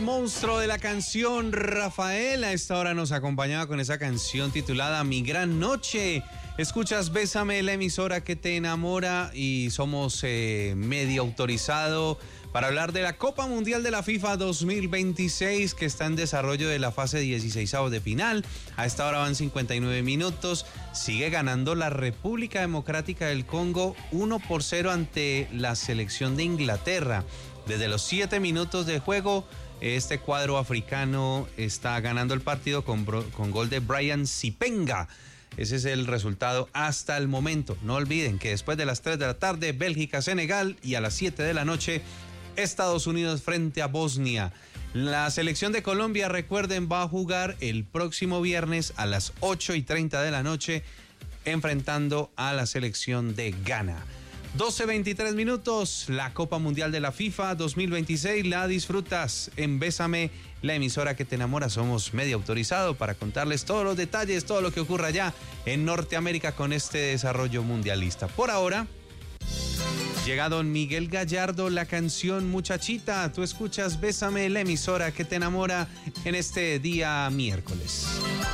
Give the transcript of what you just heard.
monstruo de la canción, Rafael, a esta hora nos acompañaba con esa canción titulada Mi Gran Noche. Escuchas Bésame, la emisora que te enamora, y somos medio autorizado para hablar de la Copa Mundial de la FIFA 2026, que está en desarrollo de la fase 16avos de final. A esta hora van 59 minutos. Sigue ganando la República Democrática del Congo 1-0 ante la selección de Inglaterra. Desde los 7 minutos de juego, este cuadro africano está ganando el partido con gol de Brian Sipenga. Ese es el resultado hasta el momento. No olviden que después de las 3 de la tarde, Bélgica-Senegal, y a las 7 de la noche, Estados Unidos frente a Bosnia. La selección de Colombia, recuerden, va a jugar el próximo viernes a las 8:30 de la noche, enfrentando a la selección de Ghana. 12:23 minutos, la Copa Mundial de la FIFA 2026 la disfrutas en Bésame, la emisora que te enamora. Somos medio autorizado para contarles todos los detalles, todo lo que ocurra allá en Norteamérica con este desarrollo mundialista. Por ahora, llega don Miguel Gallardo, la canción Muchachita. Tú escuchas Bésame, la emisora que te enamora en este día miércoles.